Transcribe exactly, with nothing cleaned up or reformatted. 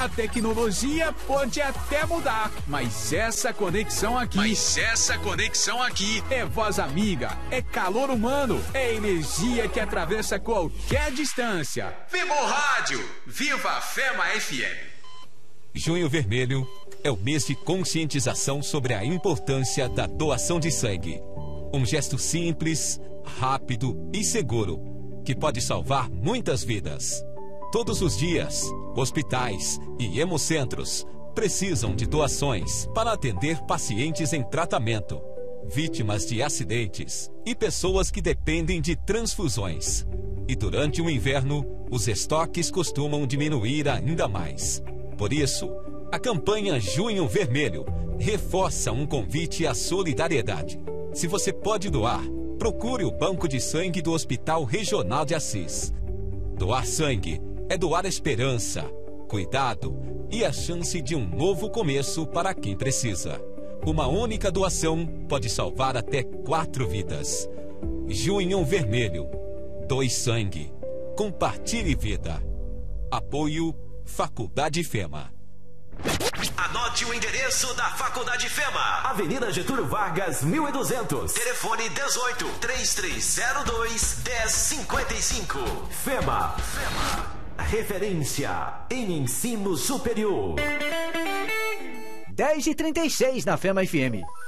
A tecnologia pode até mudar, mas essa conexão aqui... Mas essa conexão aqui é voz amiga, é calor humano, é energia que atravessa qualquer distância. Viva o rádio! Viva a Fema F M! Junho Vermelho é o mês de conscientização sobre a importância da doação de sangue. Um gesto simples, rápido e seguro, que pode salvar muitas vidas. Todos os dias, hospitais e hemocentros precisam de doações para atender pacientes em tratamento, vítimas de acidentes e pessoas que dependem de transfusões. E durante o inverno, os estoques costumam diminuir ainda mais. Por isso, a campanha Junho Vermelho reforça um convite à solidariedade. Se você pode doar, procure o Banco de Sangue do Hospital Regional de Assis. Doar sangue é doar esperança, cuidado e a chance de um novo começo para quem precisa. Uma única doação pode salvar até quatro vidas. Junho Vermelho. Doe sangue. Compartilhe vida. Apoio Faculdade Fema. Anote o endereço da Faculdade Fema. Avenida Getúlio Vargas, mil e duzentos. Telefone dezoito, três três zero dois, dez cinquenta e cinco. Fema. Fema. Referência em ensino superior. dez e trinta e seis na Fema F M.